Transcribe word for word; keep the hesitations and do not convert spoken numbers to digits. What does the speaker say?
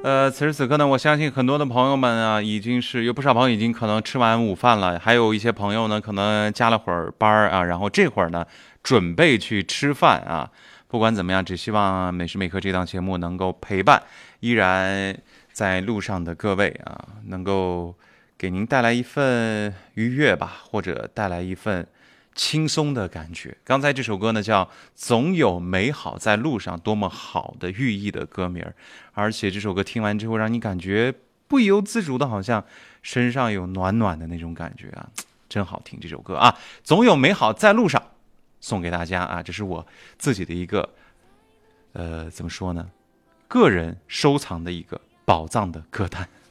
呃，此时此刻呢，我相信很多的朋友们啊，已经是有不少朋友已经可能吃完午饭了，还有一些朋友呢，可能加了会儿班儿啊，然后这会儿呢，准备去吃饭啊。不管怎么样，只希望每时每刻这档节目能够陪伴依然在路上的各位啊，能够给您带来一份愉悦吧，或者带来一份轻松的感觉。刚才这首歌呢叫《总有美好在路上》，多么好的寓意的歌名，而且这首歌听完之后，让你感觉不由自主的，好像身上有暖暖的那种感觉啊，真好听这首歌啊！总有美好在路上，送给大家啊，这是我自己的一个呃怎么说呢，个人收藏的一个宝藏的歌单。